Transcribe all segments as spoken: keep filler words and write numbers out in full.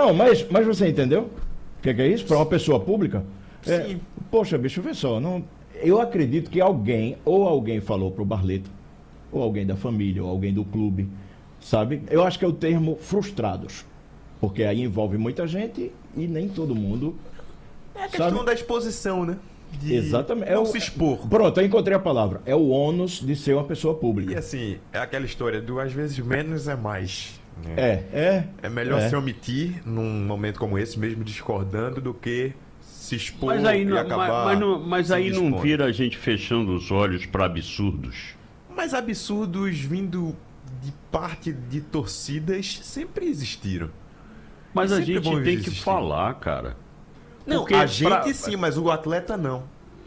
Não, mas, mas você entendeu? O que, que é isso? Para uma pessoa pública? É, Sim. poxa, bicho, vê só. Não, eu acredito que alguém, ou alguém falou pro Barleto, ou alguém da família, ou alguém do clube, sabe? Eu acho que é o termo frustrados. Porque aí envolve muita gente e nem todo mundo. É a questão sabe? da exposição, né? De Exatamente. não É o- se expor. Pronto, eu encontrei a palavra. É o ônus de ser uma pessoa E pública. assim, é aquela história do às vezes menos é mais. Né? É, é. É melhor é. se omitir num momento como esse, mesmo discordando, do que se expor Mas aí e não, acabar mas, mas não, mas se aí não expondo. vira a gente fechando os olhos para absurdos. Mas absurdos vindo de parte de torcidas sempre existiram. Mas a Sempre gente vão tem que existir. falar, cara. Não, Porque a gente pra- sim, mas o atleta não.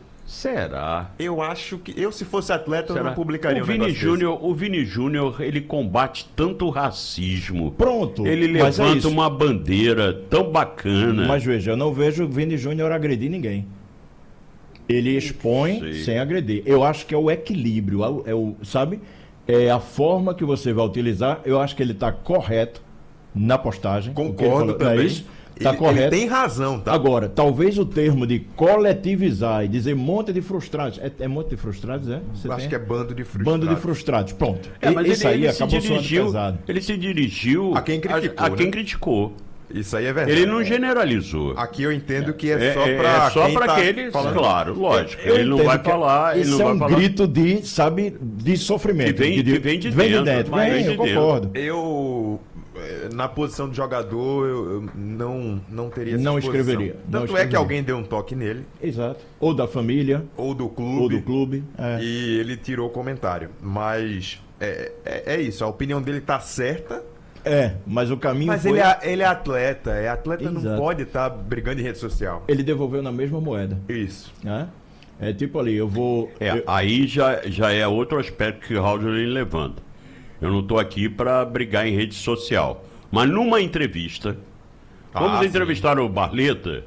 Será? Eu acho que. Eu, se fosse atleta, eu Será? não publicaria o um Vini negócio Júnior, o Vini Júnior, ele combate tanto o racismo. Pronto. Ele mas é levanta isso. uma bandeira tão bacana. Mas veja, eu não vejo o Vini Júnior agredir ninguém. Ele expõe sei. sem agredir. Eu acho que é o equilíbrio, é o, é o- sabe? É a forma que você vai utilizar. Eu acho que ele está correto na postagem. o que ele Concordo falou, não é também. isso? Tá ele, correto. ele tem razão, tá? Agora, talvez o termo de coletivizar e dizer monte de frustrados. É, é monte de frustrados, é? Você Acho tem? que é bando de frustrados. Bando de frustrados. Pronto. É, mas Esse ele, aí ele se acabou soando dirigiu, pesado. ele se dirigiu A quem criticou, a, a né? quem criticou. Isso aí é verdade. Ele não generalizou. Aqui eu entendo que é, É, só é- pra é só quem pra tá aqueles, falando. claro, lógico. Eu ele não entendo vai que falar, ele Isso não é vai um falar. grito de, sabe, de sofrimento. Que vem- de- que vem de vem dentro, de dentro. mas Vem, vem de eu concordo. Eu, eh, na posição de jogador, eu, eu não, não teria essa Não exposição. escreveria, Tanto não é que escreveria. alguém deu um toque nele, Exato. Ou da família, ou do clube, ou do clube. É. e ele tirou o comentário. Mas é, é, é isso, a opinião dele tá certa, É, mas o caminho mas foi... ele é, ele é atleta. É atleta não Exato. pode estar brigando em rede social. Ele devolveu na mesma moeda. Isso. Né? É tipo ali, eu vou... É, eu- aí já, já é outro aspecto que o Haldner levanta. Eu não estou aqui para brigar em rede social. Mas numa entrevista, vamos Ah, entrevistar o Barleta.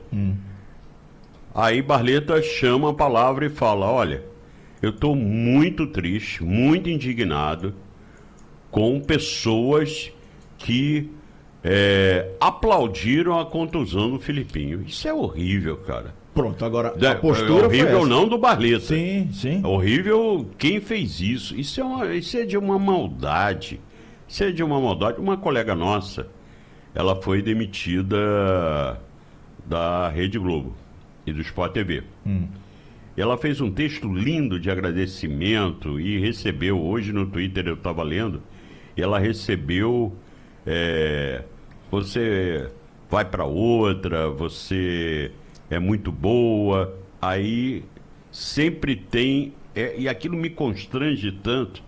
Aí Barleta chama a palavra e fala: olha, eu estou muito triste, muito indignado com pessoas que é, aplaudiram a contusão do Filipinho. Isso é horrível, cara. Pronto, agora É, a postura é horrível foi essa. não do Barleta. Sim, sim. É horrível quem fez isso. Isso é, uma, isso é de uma maldade. Isso é de uma maldade. Uma colega nossa, ela foi demitida da Rede Globo e do Sport T V. Ela fez um texto lindo de agradecimento e recebeu, hoje no Twitter eu estava lendo, e ela recebeu, é, você vai para outra, você é muito boa, aí sempre tem, é, e aquilo me constrange tanto.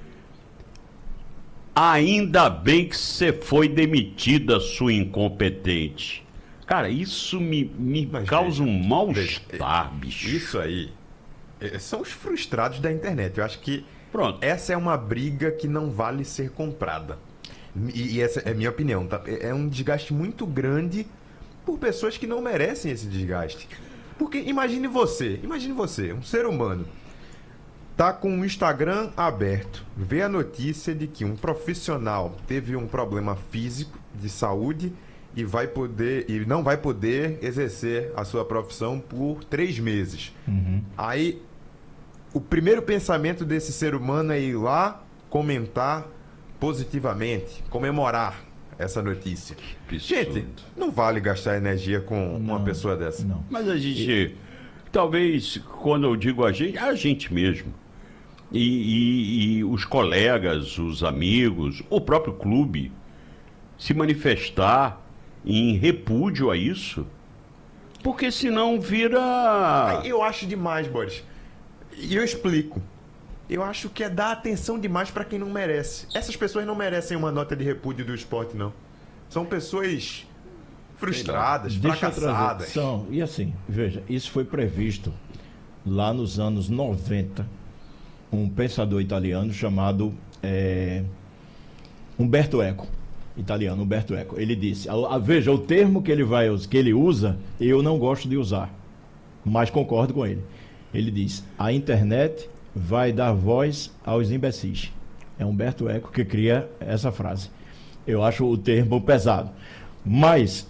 Ainda bem que você foi demitida, sua incompetente. Cara, isso me, me Mas causa veja, um mal-estar, bicho. Isso aí eh, são os frustrados da internet. Eu acho que Pronto. essa é uma briga que não vale ser comprada. E, e essa é a minha opinião, tá? É é um desgaste muito grande por pessoas que não merecem esse desgaste. Porque imagine você, imagine você, um ser humano, tá com o Instagram aberto, vê a notícia de que um profissional teve um problema físico de saúde e vai poder e não vai poder exercer a sua profissão por três meses. Aí o primeiro pensamento desse ser humano é ir lá comentar positivamente, comemorar essa notícia. Absurdo. Gente, não vale gastar energia com uma Não, pessoa dessa. Não. Mas a gente, talvez, quando eu digo a gente, a gente mesmo. E, e- e os colegas, os amigos, o próprio clube, se manifestar em repúdio a isso, porque senão vira. Aí eu acho demais, Boris. E eu explico. Eu acho que é dar atenção demais pra quem não merece. Essas pessoas não merecem uma nota de repúdio do esporte, não. São pessoas frustradas, Deixa eu trazer. fracassadas. São, e assim, veja, isso foi previsto lá nos anos noventa. Um pensador italiano chamado é, Umberto Eco. Italiano, Umberto Eco. Ele disse, a, a- veja, o termo que ele, vai, us- que ele usa, eu não gosto de usar, mas concordo com ele. Ele diz, a internet vai dar voz aos imbecis. É Humberto Eco que cria essa frase. Eu acho o termo pesado. Mas